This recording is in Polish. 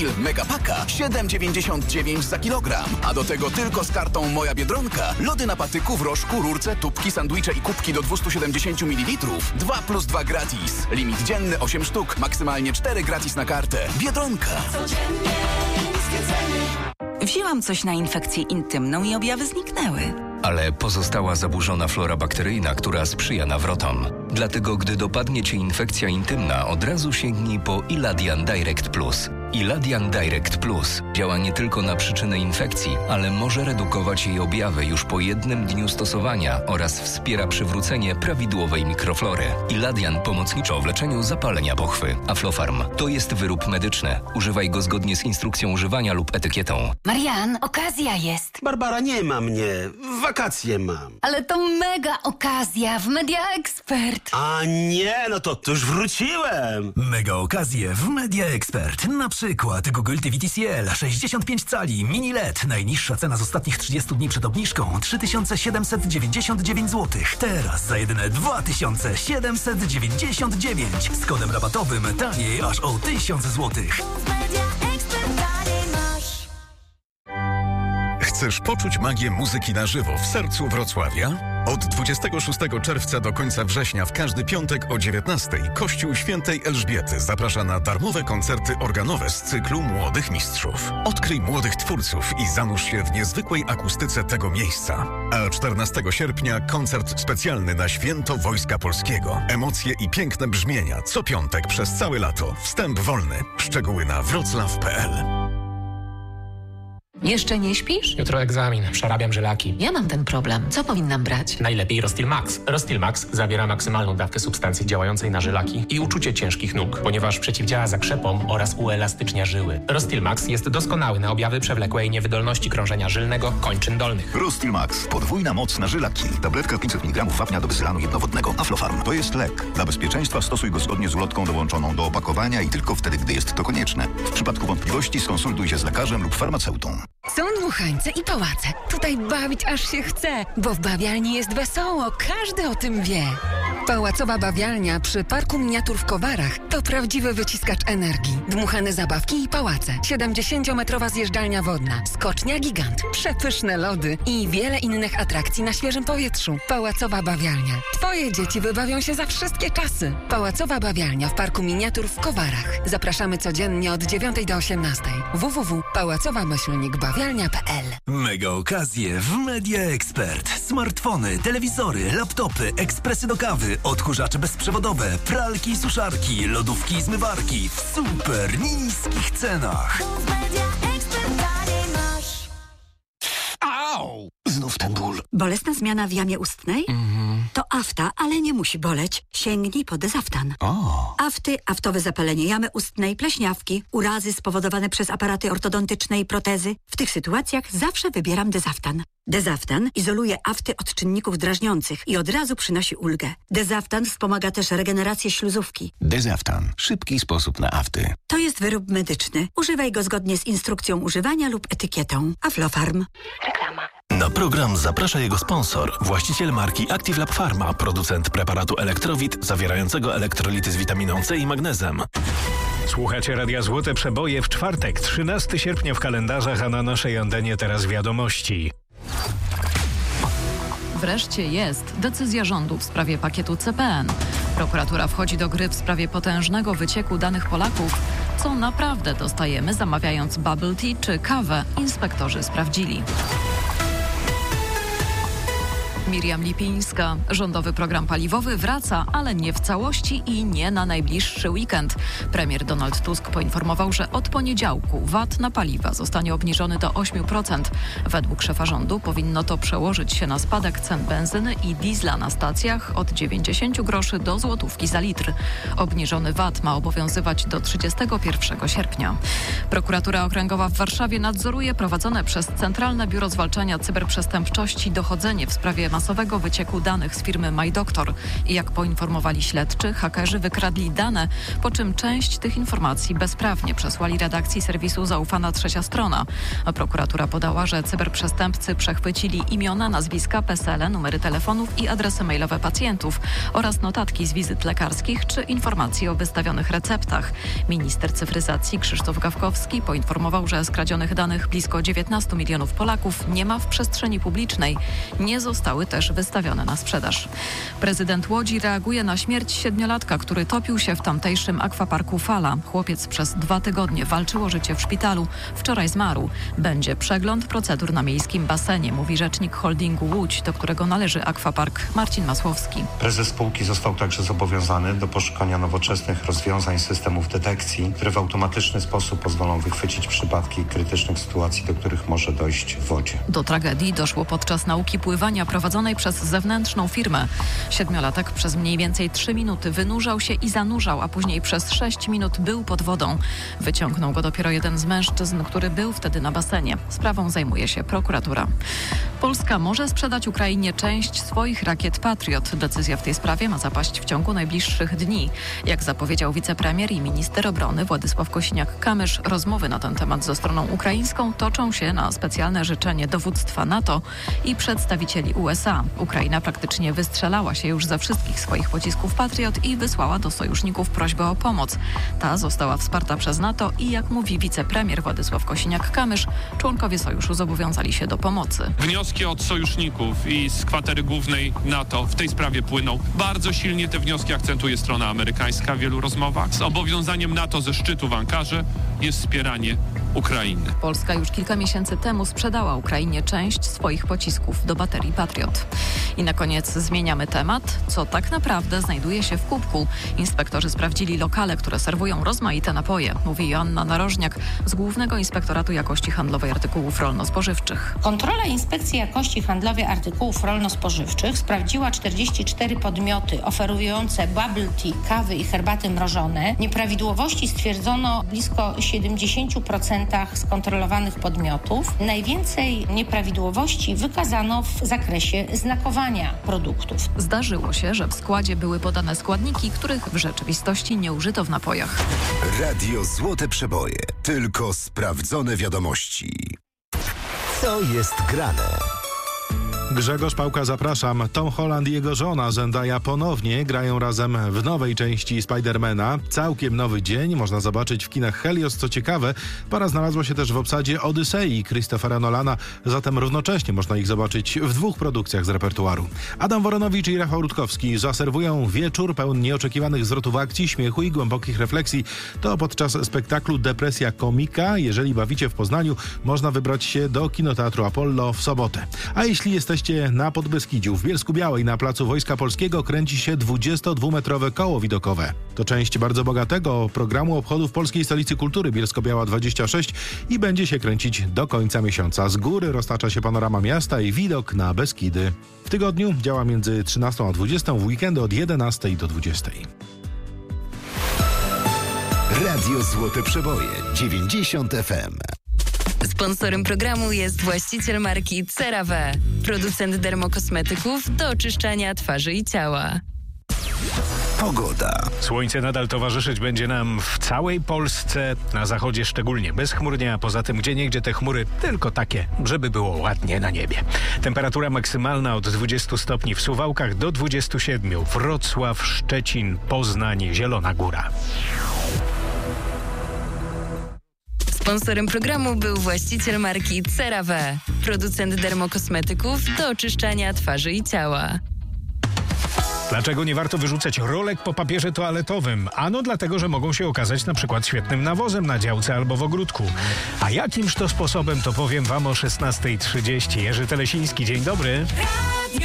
Grill Megapaka 7,99 za kilogram. A do tego tylko z kartą Moja Biedronka lody na patyku, w rożku, rurce, tubki, sandwicze i kubki do 270 ml 2+2 gratis. Limit dzienny 8 sztuk, maksymalnie 4 gratis na kartę. Biedronka. Wzięłam coś na infekcję intymną i objawy zniknęły. Ale pozostała zaburzona flora bakteryjna, która sprzyja nawrotom. Dlatego, gdy dopadnie Cię infekcja intymna, od razu sięgnij po Iladian Direct Plus. Iladian Direct Plus działa nie tylko na przyczynę infekcji, ale może redukować jej objawy już po jednym dniu stosowania oraz wspiera przywrócenie prawidłowej mikroflory. Iladian pomocniczo w leczeniu zapalenia pochwy. Aflofarm to jest wyrób medyczny. Używaj go zgodnie z instrukcją używania lub etykietą. Marian, okazja jest. Barbara, nie ma mnie. Wakacje mam. Ale to mega okazja w Media Expert. A nie, no to już wróciłem. Mega okazje w Media Expert. Na przykład Google TV TCL 65 cali mini LED. Najniższa cena z ostatnich 30 dni przed obniżką 3799 zł. Teraz za jedyne 2799. Z kodem rabatowym taniej aż o 1000 zł. Chcesz poczuć magię muzyki na żywo w sercu Wrocławia? Od 26 czerwca do końca września w każdy piątek o 19:00 Kościół Świętej Elżbiety zaprasza na darmowe koncerty organowe z cyklu Młodych Mistrzów. Odkryj młodych twórców i zanurz się w niezwykłej akustyce tego miejsca. A 14 sierpnia koncert specjalny na Święto Wojska Polskiego. Emocje i piękne brzmienia co piątek przez całe lato. Wstęp wolny. Szczegóły na wroclaw.pl. Jeszcze nie śpisz? Jutro egzamin, przerabiam żylaki. Ja mam ten problem. Co powinnam brać? Najlepiej Rostil Max. Rostil Max zawiera maksymalną dawkę substancji działającej na żylaki i uczucie ciężkich nóg, ponieważ przeciwdziała zakrzepom oraz uelastycznia żyły. Rostil Max jest doskonały na objawy przewlekłej niewydolności krążenia żylnego kończyn dolnych. Rostil Max. Podwójna moc na żylaki. Tabletka 500 mg wapnia do wysylanu jednowodnego. Aflofarm. To jest lek. Dla bezpieczeństwa stosuj go zgodnie z ulotką dołączoną do opakowania i tylko wtedy, gdy jest to konieczne. W przypadku wątpliwości skonsultuj się z lekarzem lub farmaceutą. Są dmuchańce i pałace. Tutaj bawić aż się chce, bo w bawialni jest wesoło. Każdy o tym wie. Pałacowa bawialnia przy Parku Miniatur w Kowarach to prawdziwy wyciskacz energii. Dmuchane zabawki i pałace. 70-metrowa zjeżdżalnia wodna. Skocznia gigant. Przepyszne lody i wiele innych atrakcji na świeżym powietrzu. Pałacowa bawialnia. Twoje dzieci wybawią się za wszystkie czasy. Pałacowa bawialnia w Parku Miniatur w Kowarach. Zapraszamy codziennie od 9 do 18. www.pałacowa-bawialnia.pl. Mega okazje w Media Expert. Smartfony, telewizory, laptopy, ekspresy do kawy, odkurzacze bezprzewodowe, pralki i suszarki, lodówki i zmywarki w super niskich cenach. Au! Znów ten ból. Bolesna zmiana w jamie ustnej? To afta, ale nie musi boleć. Sięgnij po Dezaftan. Afty, aftowe zapalenie jamy ustnej, pleśniawki, urazy spowodowane przez aparaty ortodontyczne i protezy. W tych sytuacjach zawsze wybieram Dezaftan. Dezaftan izoluje afty od czynników drażniących i od razu przynosi ulgę. Dezaftan wspomaga też regenerację śluzówki. Dezaftan. Szybki sposób na afty. To jest wyrób medyczny. Używaj go zgodnie z instrukcją używania lub etykietą. Aflofarm. Reklama. Na program zaprasza jego sponsor, właściciel marki Active Lab Pharma, producent preparatu Elektrowit zawierającego elektrolity z witaminą C i magnezem. Słuchacie Radia Złote Przeboje w czwartek, 13 sierpnia w kalendarzach, a na naszej antenie teraz wiadomości. Wreszcie jest decyzja rządu w sprawie pakietu CPN. Prokuratura wchodzi do gry w sprawie potężnego wycieku danych Polaków. Co naprawdę dostajemy, zamawiając bubble tea czy kawę, inspektorzy sprawdzili. Miriam Lipińska. Rządowy program paliwowy wraca, ale nie w całości i nie na najbliższy weekend. Premier Donald Tusk poinformował, że od poniedziałku VAT na paliwa zostanie obniżony do 8%. Według szefa rządu powinno to przełożyć się na spadek cen benzyny i diesla na stacjach od 90 groszy do złotówki za litr. Obniżony VAT ma obowiązywać do 31 sierpnia. Prokuratura Okręgowa w Warszawie nadzoruje prowadzone przez Centralne Biuro Zwalczania Cyberprzestępczości dochodzenie w sprawie masowego wycieku danych z firmy MyDoctor. I jak poinformowali śledczy, hakerzy wykradli dane, po czym część tych informacji bezprawnie przesłali redakcji serwisu Zaufana Trzecia Strona. A prokuratura podała, że cyberprzestępcy przechwycili imiona, nazwiska, PESEL-e, numery telefonów i adresy mailowe pacjentów oraz notatki z wizyt lekarskich czy informacje o wystawionych receptach. Minister cyfryzacji Krzysztof Gawkowski Masłowski poinformował, że skradzionych danych blisko 19 milionów Polaków nie ma w przestrzeni publicznej. Nie zostały też wystawione na sprzedaż. Prezydent Łodzi reaguje na śmierć 7-latka, który topił się w tamtejszym akwaparku Fala. Chłopiec przez 2 tygodnie walczył o życie w szpitalu. Wczoraj zmarł. Będzie przegląd procedur na miejskim basenie, mówi rzecznik holdingu Łódź, do którego należy akwapark, Marcin Masłowski. Prezes spółki został także zobowiązany do poszukania nowoczesnych rozwiązań systemów detekcji, które w automatyczny sposób pozwolą wychwycić przypadki krytycznych sytuacji, do których może dojść w wodzie. Do tragedii doszło podczas nauki pływania prowadzonej przez zewnętrzną firmę. 7-latek przez mniej więcej 3 minuty wynurzał się i zanurzał, a później przez 6 minut był pod wodą. Wyciągnął go dopiero jeden z mężczyzn, który był wtedy na basenie. Sprawą zajmuje się prokuratura. Polska może sprzedać Ukrainie część swoich rakiet Patriot. Decyzja w tej sprawie ma zapaść w ciągu najbliższych dni. Jak zapowiedział wicepremier i minister obrony Władysław Kosiniak-Kamysz, rozmowy na ten temat ze stroną ukraińską toczą się na specjalne życzenie dowództwa NATO i przedstawicieli USA. Ukraina praktycznie wystrzelała się już ze wszystkich swoich pocisków Patriot i wysłała do sojuszników prośbę o pomoc. Ta została wsparta przez NATO i, jak mówi wicepremier Władysław Kosiniak-Kamysz, członkowie sojuszu zobowiązali się do pomocy. Wnioski od sojuszników i z kwatery głównej NATO w tej sprawie płyną. Bardzo silnie te wnioski akcentuje strona amerykańska w wielu rozmowach. Z obowiązaniem NATO ze szczytu w Ankarze jest wspieranie Ukrainy. Polska już kilka miesięcy temu sprzedała Ukrainie część swoich pocisków do baterii Patriot. I na koniec zmieniamy temat. Co tak naprawdę znajduje się w kubku? Inspektorzy sprawdzili lokale, które serwują rozmaite napoje, mówi Joanna Narożniak z Głównego Inspektoratu Jakości Handlowej Artykułów Rolno-Spożywczych. Kontrola Inspekcji Jakości Handlowej Artykułów Rolno-Spożywczych sprawdziła 44 podmioty oferujące bubble tea, kawy i herbaty mrożone. Nieprawidłowości stwierdzono blisko 70% skontrolowanych podmiotów. Najwięcej nieprawidłowości wykazano w zakresie znakowania produktów. Zdarzyło się, że w składzie były podane składniki, których w rzeczywistości nie użyto w napojach. Radio Złote Przeboje. Tylko sprawdzone wiadomości. Co jest grane? Grzegorz Pałka, zapraszam. Tom Holland i jego żona Zendaya ponownie grają razem w nowej części Spidermana. Całkiem nowy dzień, można zobaczyć w kinach Helios. Co ciekawe, para znalazła się też w obsadzie Odysei Christophera Nolana, zatem równocześnie można ich zobaczyć w 2 produkcjach z repertuaru. Adam Woronowicz i Rafał Rutkowski zaserwują wieczór pełen nieoczekiwanych zwrotów akcji, śmiechu i głębokich refleksji. To podczas spektaklu Depresja komika. Jeżeli bawicie w Poznaniu, można wybrać się do Kinoteatru Apollo w sobotę. A jeśli jesteście na Podbeskidziu, w Bielsku-Białej na Placu Wojska Polskiego kręci się 22-metrowe koło widokowe. To część bardzo bogatego programu obchodów Polskiej Stolicy Kultury Bielsko-Biała 26 i będzie się kręcić do końca miesiąca. Z góry roztacza się panorama miasta i widok na Beskidy. W tygodniu działa między 13 a 20, w weekendy od 11 do 20. Radio Złote Przeboje 90 FM. Sponsorem programu jest właściciel marki CeraVe, producent dermokosmetyków do oczyszczania twarzy i ciała. Pogoda. Słońce nadal towarzyszyć będzie nam w całej Polsce, na zachodzie szczególnie bezchmurnie, a poza tym gdzieniegdzie te chmury tylko takie, żeby było ładnie na niebie. Temperatura maksymalna od 20 stopni w Suwałkach do 27. Wrocław, Szczecin, Poznań, Zielona Góra. Sponsorem programu był właściciel marki CeraVe, producent dermokosmetyków do oczyszczania twarzy i ciała. Dlaczego nie warto wyrzucać rolek po papierze toaletowym? Ano dlatego, że mogą się okazać na przykład świetnym nawozem na działce albo w ogródku. A jakimż to sposobem, to powiem wam o 16:30. Jerzy Telesiński, dzień dobry.